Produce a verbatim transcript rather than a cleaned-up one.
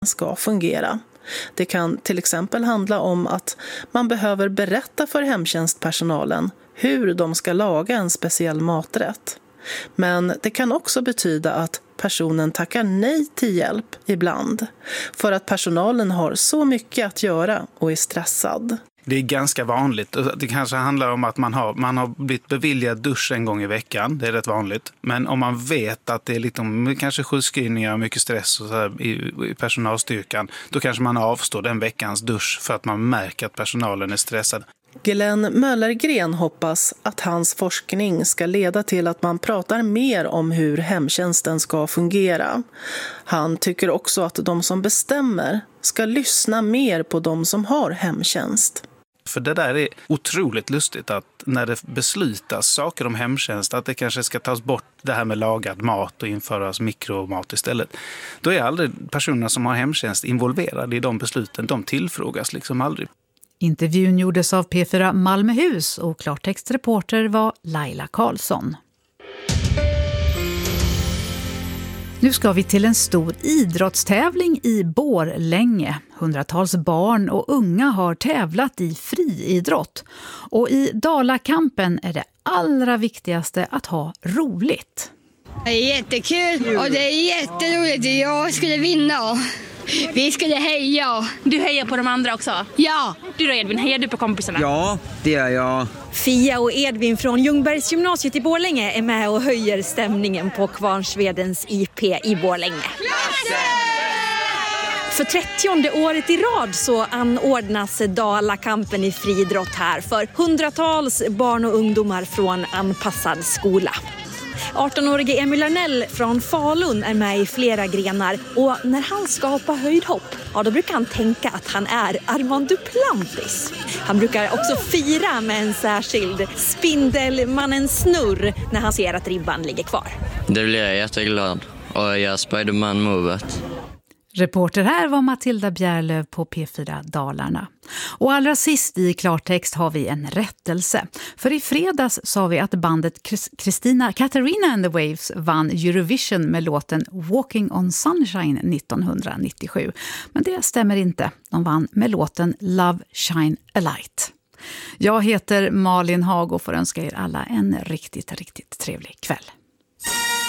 ska fungera. Det kan till exempel handla om att man behöver berätta för hemtjänstpersonalen hur de ska laga en speciell maträtt. Men det kan också betyda att personen tackar nej till hjälp ibland för att personalen har så mycket att göra och är stressad. Det är ganska vanligt. Det kanske handlar om att man har, man har blivit beviljad dusch en gång i veckan. Det är rätt vanligt. Men om man vet att det är liksom, kanske sjukskrivningar och mycket stress och så här i, i personalstyrkan, då kanske man avstår den veckans dusch för att man märker att personalen är stressad. Glenn Möllergren hoppas att hans forskning ska leda till att man pratar mer om hur hemtjänsten ska fungera. Han tycker också att de som bestämmer ska lyssna mer på de som har hemtjänst. För det där är otroligt lustigt att när det beslutas saker om hemtjänst, att det kanske ska tas bort det här med lagad mat och införas mikromat istället. Då är aldrig personerna som har hemtjänst involverade i de besluten. De tillfrågas liksom aldrig. Intervjun gjordes av P fyra Malmöhus och klartextreporter var Laila Karlsson. Nu ska vi till en stor idrottstävling i Borlänge. Hundratals barn och unga har tävlat i friidrott. Och i Dalakampen är det allra viktigaste att ha roligt. Det är jättekul och det är jätteroligt. Jag skulle vinna. Vi skulle heja. Du hejar på de andra också? Ja. Du då Edvin, hejar du på kompisarna? Ja, det gör jag. Fia och Edvin från Ljungbergs gymnasiet i Borlänge är med och höjer stämningen på Kvarnsvedens I P i Borlänge. För trettionde året i rad så anordnas Dalakampen i friidrott här för hundratals barn och ungdomar från anpassad skola. arton-årige Emil Arnell från Falun är med i flera grenar och när han ska hoppa höjdhopp, ja, då brukar han tänka att han är Armand Duplantis. Han brukar också fira med en särskild Spindelmannen snurr när han ser att ribban ligger kvar. Det blir jag jätteglad och jag Spiderman-movet. Reporter här var Matilda Bjärlöv på P fyra Dalarna. Och allra sist i klartext har vi en rättelse. För i fredags sa vi att bandet Christina Katarina and the Waves vann Eurovision med låten Walking on Sunshine nittonhundranittiosju. Men det stämmer inte. De vann med låten Love Shine a Light. Jag heter Malin Hag och får önska er alla en riktigt, riktigt trevlig kväll.